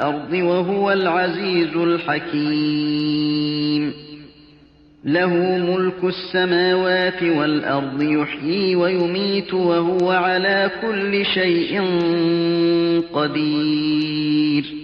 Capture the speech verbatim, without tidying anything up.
الأرض وهو العزيز الحكيم له ملك السماوات والأرض يحيي ويميت وهو على كل شيء قدير